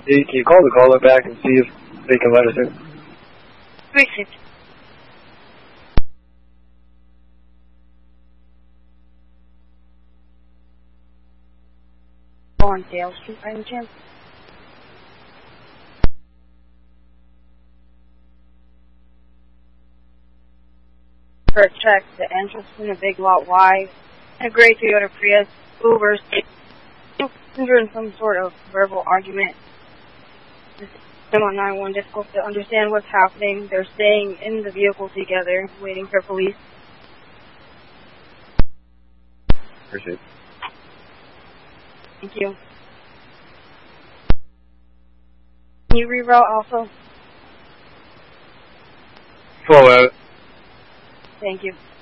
Can you call the caller back and see if they can let us in? Appreciate it. On Dale Street by any chance? For a check, the entrance in a big lot Y, a gray Toyota Prius, Ubers, in some sort of verbal argument. Them on 911, difficult to understand what's happening. They're staying in the vehicle together, waiting for police. Appreciate it. Thank you. Can you reroute also? Slow out. Thank you.